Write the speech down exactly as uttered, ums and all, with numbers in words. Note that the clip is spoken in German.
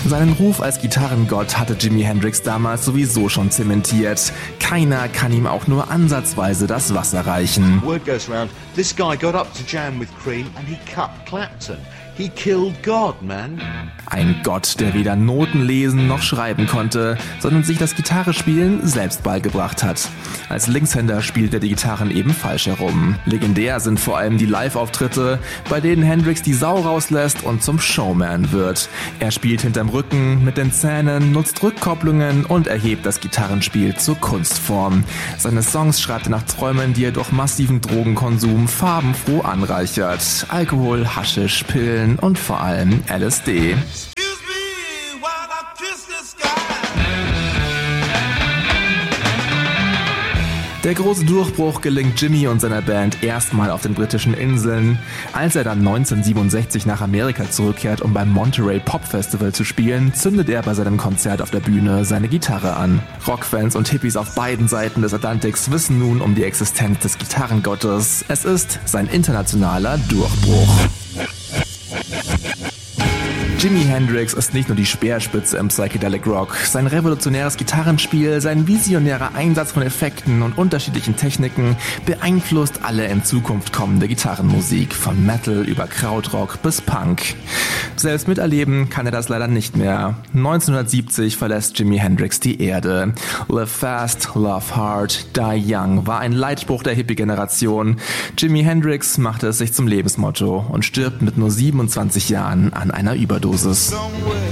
Seinen Ruf als Gitarrengott hatte Jimi Hendrix damals sowieso schon zementiert. Keiner kann ihm auch nur ansatzweise das Wasser reichen. Word goes around, this guy got up to jam with Cream and he cut Clapton. He killed God, man. Ein Gott, der weder Noten lesen noch schreiben konnte, sondern sich das Gitarrespielen selbst beigebracht hat. Als Linkshänder spielt er die Gitarren eben falsch herum. Legendär sind vor allem die Live-Auftritte, bei denen Hendrix die Sau rauslässt und zum Showman wird. Er spielt hinterm Rücken, mit den Zähnen, nutzt Rückkopplungen und erhebt das Gitarrenspiel zur Kunstform. Seine Songs schreibt er nach Träumen, die er durch massiven Drogenkonsum farbenfroh anreichert. Alkohol, Haschisch, Pillen und vor allem L S D. Der große Durchbruch gelingt Jimmy und seiner Band erstmal auf den britischen Inseln. Als er dann neunzehnhundertsiebenundsechzig nach Amerika zurückkehrt, um beim Monterey Pop Festival zu spielen, zündet er bei seinem Konzert auf der Bühne seine Gitarre an. Rockfans und Hippies auf beiden Seiten des Atlantiks wissen nun um die Existenz des Gitarrengottes. Es ist sein internationaler Durchbruch. Jimi Hendrix ist nicht nur die Speerspitze im Psychedelic Rock. Sein revolutionäres Gitarrenspiel, sein visionärer Einsatz von Effekten und unterschiedlichen Techniken beeinflusst alle in Zukunft kommende Gitarrenmusik, von Metal über Krautrock bis Punk. Selbst miterleben kann er das leider nicht mehr. neunzehnhundertsiebzig verlässt Jimi Hendrix die Erde. Live fast, love hard, die young war ein Leitspruch der Hippie-Generation. Jimi Hendrix machte es sich zum Lebensmotto und stirbt mit nur siebenundzwanzig Jahren an einer Überdosis. Somewhere